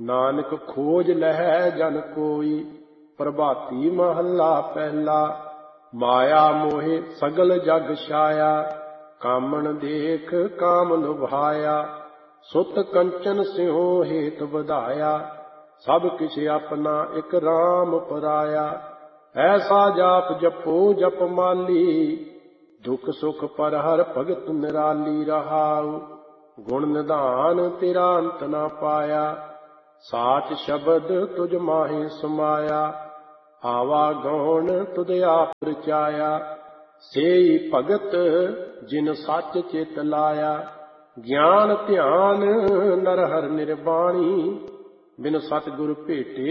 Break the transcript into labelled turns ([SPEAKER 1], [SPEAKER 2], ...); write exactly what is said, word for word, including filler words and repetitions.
[SPEAKER 1] ਨਾਨਕ ਖੋਜ ਲਹੈ ਜਨ ਕੋਈ। ਪ੍ਰਭਾਤੀ ਮਹੱਲਾ ਪਹਿਲਾ। ਮਾਇਆ ਮੋਹਿ ਸਗਲ ਜਗ ਛਾਇਆ, ਕਾਮਣ ਦੇਖ ਕਾਮ ਲੁਭਾਇਆ। ਸੁਤ ਕੰਚਨ ਸਿਉ ਹੇਤ ਵਧਾਇਆ, ਸਭ ਕਿਛ ਆਪਣਾ ਇਕ ਰਾਮ ਪਰਾਇਆ। ਐਸਾ ਜਾਪ ਜਪੋ ਜਪ ਮਾਲੀ, ਦੁਖ ਸੁਖ ਪਰ ਹਰ ਭਗਤ ਨਿਰਾਲੀ ਰਹਾਉ। ਗੁਣ ਨਿਧਾਨ ਤੇਰਾ ਅੰਤ ਨਾ ਪਾਇਆ, ਸਾਚ ਸ਼ਬਦ ਤੁਝ ਮਾਹੇ ਸਮਾਇਆ। ਆਵਾ ਗੌਣ ਤੁਧ ਆਪ ਰਚਾਇਆ, ਸੇਈ ਭਗਤ ਜਿਨ ਸੱਚ ਚਿਤ ਲਾਇਆ। ਗਿਆਨ ਧਿਆਨ ਨਰ ਹਰਿ ਨਿਰਬਾਣੀ, ਬਿਨ ਸਤਿਗੁਰ ਭੇਟੇ